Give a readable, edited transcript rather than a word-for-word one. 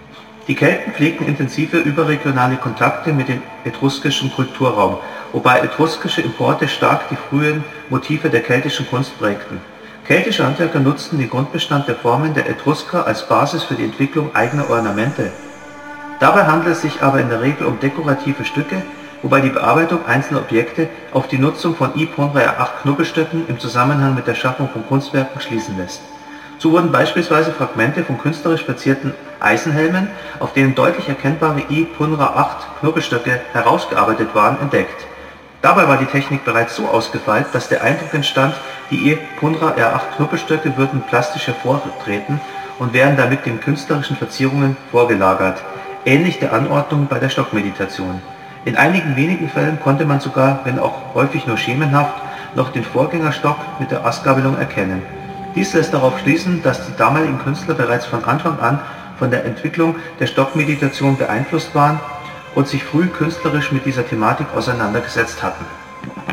Die Kelten pflegten intensive überregionale Kontakte mit dem etruskischen Kulturraum, wobei etruskische Importe stark die frühen Motive der keltischen Kunst prägten. Keltische Handwerker nutzten den Grundbestand der Formen der Etrusker als Basis für die Entwicklung eigener Ornamente. Dabei handelt es sich aber in der Regel um dekorative Stücke, wobei die Bearbeitung einzelner Objekte auf die Nutzung von I-Ponra-8-Knubbelstöcken im Zusammenhang mit der Schaffung von Kunstwerken schließen lässt. So wurden beispielsweise Fragmente von künstlerisch verzierten Eisenhelmen, auf denen deutlich erkennbare I-Ponra-8-Knubbelstöcke herausgearbeitet waren, entdeckt. Dabei war die Technik bereits so ausgefeilt, dass der Eindruck entstand, die I-Ponra-8-Knubbelstöcke würden plastisch hervortreten und wären damit den künstlerischen Verzierungen vorgelagert, ähnlich der Anordnung bei der Stockmeditation. In einigen wenigen Fällen konnte man sogar, wenn auch häufig nur schemenhaft, noch den Vorgängerstock mit der Astgabelung erkennen. Dies lässt darauf schließen, dass die damaligen Künstler bereits von Anfang an von der Entwicklung der Stockmeditation beeinflusst waren und sich früh künstlerisch mit dieser Thematik auseinandergesetzt hatten.